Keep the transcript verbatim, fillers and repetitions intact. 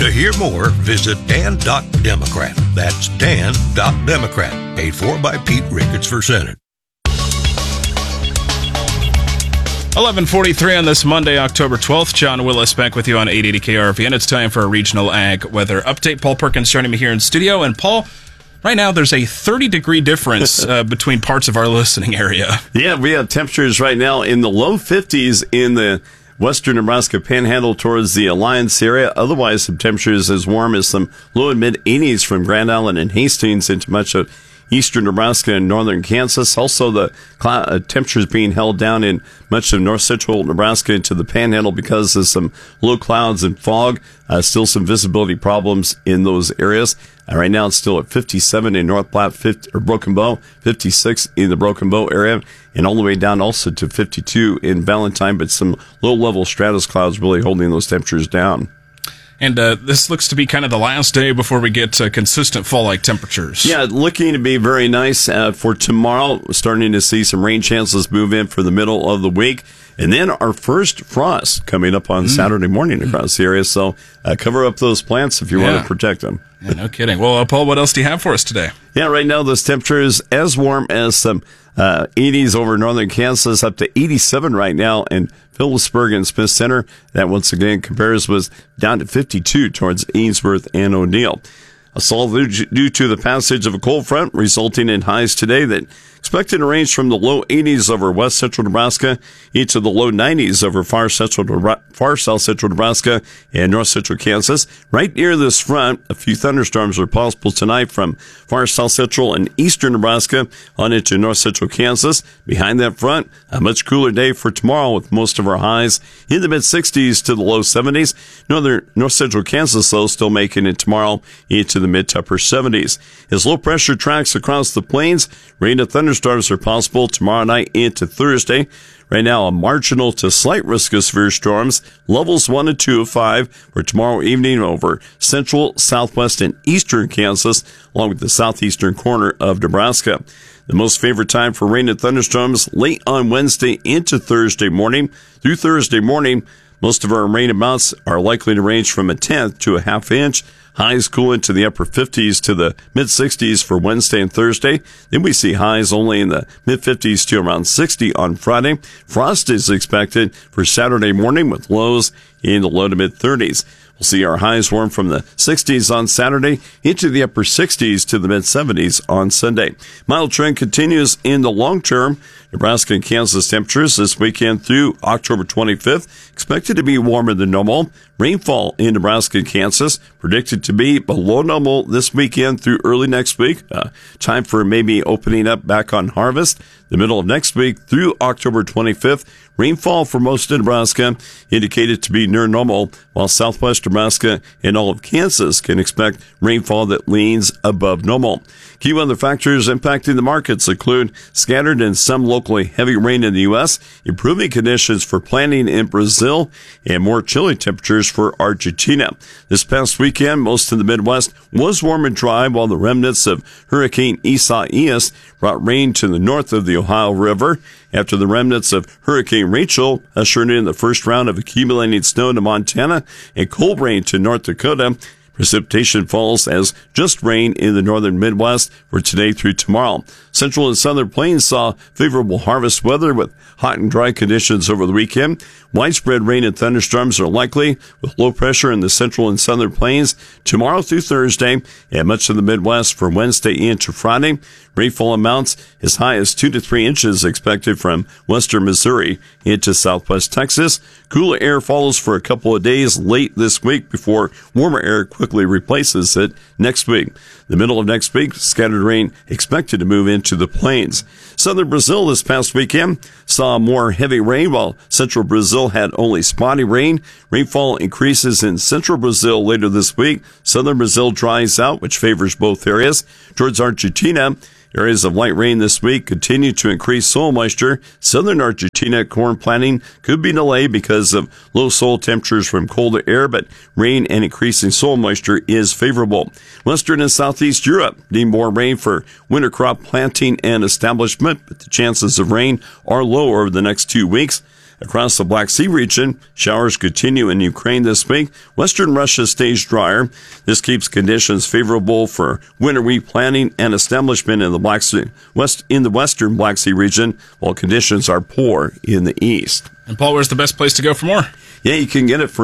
To hear more, visit dan dot democrat. That's dan dot democrat. Paid for by Pete Ricketts for Senate. eleven forty-three on this Monday, October twelfth. John Willis back with you on eight eighty K R V, and it's time for a regional ag weather update. Paul Perkins joining me here in studio. And Paul, right now there's a thirty degree difference uh, between parts of our listening area. Yeah, we have temperatures right now in the low fifties in the western Nebraska panhandle towards the Alliance area. Otherwise, some temperatures as warm as some low and mid eighties from Grand Island and Hastings into much of eastern Nebraska and northern Kansas. Also, the cl- uh, temperatures being held down in much of north central Nebraska into the panhandle because of some low clouds and fog. Uh, still some visibility problems in those areas. Uh, right now, it's still at fifty-seven in North Platte, fifty, or Broken Bow, fifty-six in the Broken Bow area, and all the way down also to fifty-two in Valentine, but some low-level stratus clouds really holding those temperatures down. And uh, this looks to be kind of the last day before we get uh, consistent fall-like temperatures. Yeah, looking to be very nice uh, for tomorrow. We're starting to see some rain chances move in for the middle of the week. And then our first frost coming up on mm. Saturday morning across the area. So uh, cover up those plants if you yeah. want to protect them. Yeah, no kidding. Well, uh, Paul, what else do you have for us today? Yeah, right now those temperatures as warm as some uh, eighties over northern Kansas, up to eighty-seven right now in Phillipsburg and Smith Center. That once again compares with down to fifty-two towards Ainsworth and O'Neill. That's all due to the passage of a cold front, resulting in highs today that expected to range from the low eighties over west central Nebraska into the low nineties over far central, far south central Nebraska and north central Kansas. Right near this front, a few thunderstorms are possible tonight from far south central and eastern Nebraska on into north central Kansas. Behind that front, a much cooler day for tomorrow with most of our highs in the mid sixties to the low seventies. Northern north central Kansas, though, still making it tomorrow into the mid to upper seventies. As low pressure tracks across the plains, rain and thunderstorms are possible tomorrow night into Thursday. Right now, a marginal to slight risk of severe storms, levels one and two of five for tomorrow evening over central, southwest, and eastern Kansas, along with the southeastern corner of Nebraska. The most favorite time for rain and thunderstorms late on Wednesday into Thursday morning. Through Thursday morning, most of our rain amounts are likely to range from a tenth to a half inch. Highs cool into the upper fifties to the mid sixties for Wednesday and Thursday. Then we see highs only in the mid fifties to around sixty on Friday. Frost is expected for Saturday morning with lows in the low to mid thirties. We'll see our highs warm from the sixties on Saturday into the upper sixties to the mid seventies on Sunday. Mild trend continues in the long term. Nebraska and Kansas temperatures this weekend through October twenty-fifth expected to be warmer than normal. Rainfall in Nebraska and Kansas predicted to be below normal this weekend through early next week. Uh, time for maybe opening up back on harvest. The middle of next week through October twenty-fifth. Rainfall for most of Nebraska indicated to be near normal, while southwest Nebraska and all of Kansas can expect rainfall that leans above normal. Key weather factors impacting the markets include scattered and some locally heavy rain in the U S, improving conditions for planting in Brazil, and more chilly temperatures for Argentina. This past weekend, most of the Midwest was warm and dry, while the remnants of Hurricane Isaias brought rain to the north of the Ohio River. After the remnants of Hurricane Rachel ushered in the first round of accumulating snow to Montana and cold rain to North Dakota, precipitation falls as just rain in the northern Midwest for today through tomorrow. Central and southern plains saw favorable harvest weather with hot and dry conditions over the weekend. Widespread rain and thunderstorms are likely with low pressure in the central and southern plains tomorrow through Thursday and much of the Midwest for Wednesday into Friday. Rainfall amounts as high as two to three inches expected from western Missouri into southwest Texas. Cooler air follows for a couple of days late this week before warmer air quickly replaces it next week. The middle of next week, scattered rain expected to move into the plains. Southern Brazil this past weekend saw more heavy rain, while central Brazil had only spotty rain. Rainfall increases in central Brazil later this week. Southern Brazil dries out, which favors both areas. Towards Argentina, areas of light rain this week continue to increase soil moisture. Southern Argentina corn planting could be delayed because of low soil temperatures from colder air, but rain and increasing soil moisture is favorable. Western and Southeast Europe need more rain for winter crop planting and establishment, but the chances of rain are low over the next two weeks. Across the Black Sea region, showers continue in Ukraine this week. Western Russia stays drier. This keeps conditions favorable for winter wheat planting and establishment in the Black Sea, west in the western Black Sea region, while conditions are poor in the east. And Paul, where's the best place to go for more? Yeah, you can get it for